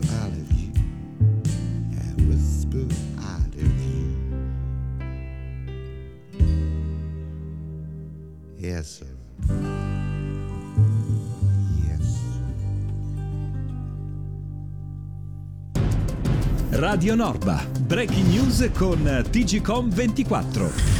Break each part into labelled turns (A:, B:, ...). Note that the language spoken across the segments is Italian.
A: out of you and whisper out of you. Yes, sir.
B: Radio Norba, breaking news con TGcom 24.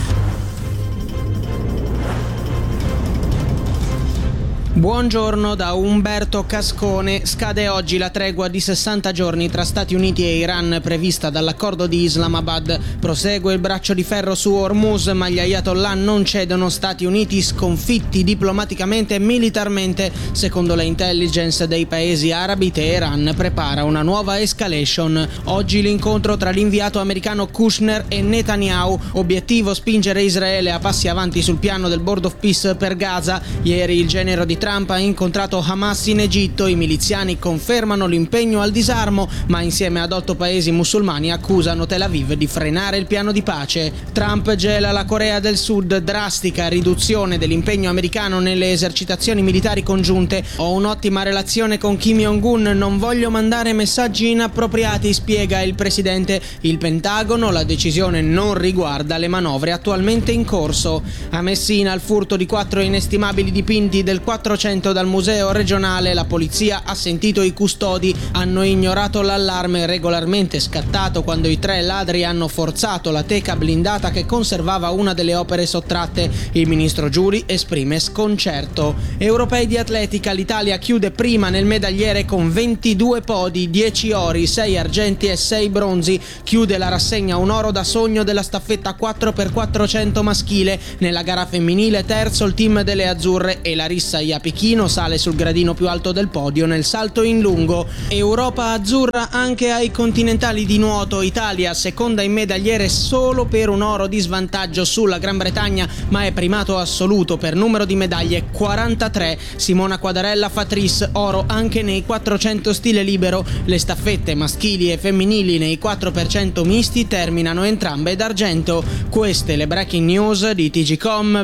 C: Buongiorno da Umberto Cascone. Scade oggi la tregua di 60 giorni tra Stati Uniti e Iran prevista dall'accordo di Islamabad. Prosegue il braccio di ferro su Hormuz, ma gli Ayatollah non cedono. Stati Uniti sconfitti diplomaticamente e militarmente. Secondo le intelligence dei paesi arabi, Teheran prepara una nuova escalation. Oggi l'incontro tra l'inviato americano Kushner e Netanyahu. Obiettivo: spingere Israele a passi avanti sul piano del Board of Peace per Gaza. Ieri il genero di Trump ha incontrato Hamas in Egitto. I miliziani confermano l'impegno al disarmo, ma insieme ad 8 paesi musulmani accusano Tel Aviv di frenare il piano di pace. Trump gela la Corea del Sud, drastica riduzione dell'impegno americano nelle esercitazioni militari congiunte. Ho un'ottima relazione con Kim Jong-un, non voglio mandare messaggi inappropriati, spiega il presidente. Il Pentagono: la decisione non riguarda le manovre attualmente in corso. A Messina, il furto di 4 inestimabili dipinti del 400 dal museo regionale. La polizia ha sentito i custodi, hanno ignorato l'allarme regolarmente scattato quando i 3 ladri hanno forzato la teca blindata che conservava una delle opere sottratte. Il ministro Giuri esprime sconcerto. Europei di atletica, l'Italia chiude prima nel medagliere con 22 podi, 10 ori, 6 argenti e 6 bronzi. Chiude la rassegna un oro da sogno della staffetta 4x400 maschile. Nella gara femminile terzo il team delle azzurre e Larissa Iapichino sale sul gradino più alto del podio nel salto in lungo. Europa azzurra anche ai continentali di nuoto. Italia seconda in medagliere solo per un oro di svantaggio sulla Gran Bretagna, ma è primato assoluto per numero di medaglie, 43. Simona Quadarella fa tris, oro anche nei 400 stile libero. Le staffette maschili e femminili nei 4% misti terminano entrambe d'argento. Queste le breaking news di TGcom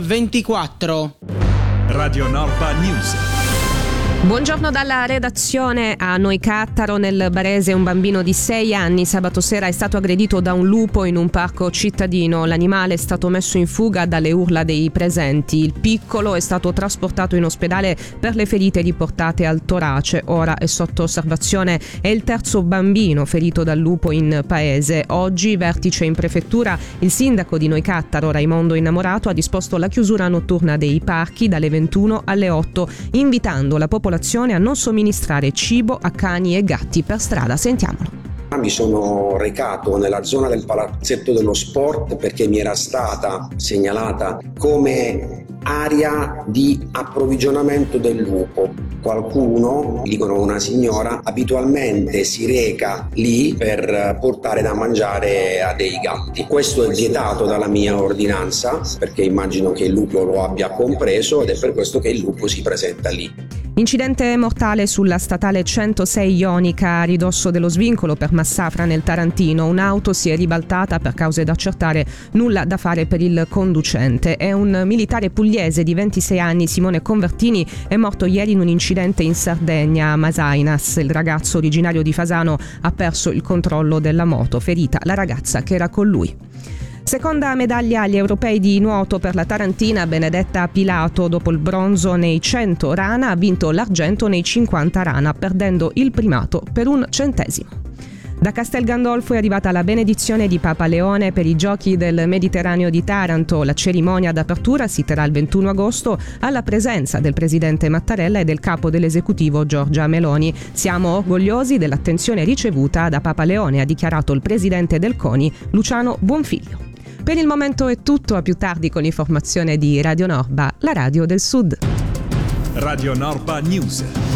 C: 24.
B: Radio Norba News.
D: Buongiorno dalla redazione. A Noicattaro, nel Barese, un bambino di 6 anni sabato sera è stato aggredito da un lupo in un parco cittadino. L'animale è stato messo in fuga dalle urla dei presenti. Il piccolo è stato trasportato in ospedale per le ferite riportate al torace. Ora è sotto osservazione. È il terzo bambino ferito dal lupo in paese. Oggi, vertice in prefettura, il sindaco di Noicattaro, Raimondo Innamorato, ha disposto la chiusura notturna dei parchi dalle 21 alle 8, invitando la popolazione a non somministrare cibo a cani e gatti per strada. Sentiamolo.
E: Mi sono recato nella zona del palazzetto dello sport perché mi era stata segnalata come area di approvvigionamento del lupo. Qualcuno, dicono una signora, abitualmente si reca lì per portare da mangiare a dei gatti. Questo è vietato dalla mia ordinanza perché immagino che il lupo lo abbia compreso ed è per questo che il lupo si presenta lì.
D: Incidente mortale sulla statale 106 Ionica a ridosso dello svincolo per Massafra nel Tarantino. Un'auto si è ribaltata per cause da accertare, nulla da fare per il conducente. È un militare pugliese di 26 anni, Simone Convertini, è morto ieri in un incidente in Sardegna a Masainas. Il ragazzo originario di Fasano ha perso il controllo della moto, ferita la ragazza che era con lui. Seconda medaglia agli europei di nuoto per la tarantina Benedetta Pilato. Dopo il bronzo nei 100 rana ha vinto l'argento nei 50 rana, perdendo il primato per un centesimo. Da Castel Gandolfo è arrivata la benedizione di Papa Leone per i Giochi del Mediterraneo di Taranto. La cerimonia d'apertura si terrà il 21 agosto alla presenza del presidente Mattarella e del capo dell'esecutivo Giorgia Meloni. Siamo orgogliosi dell'attenzione ricevuta da Papa Leone, ha dichiarato il presidente del CONI Luciano Buonfiglio. Per il momento è tutto, a più tardi con l'informazione di Radio Norba, la radio del Sud.
B: Radio Norba News.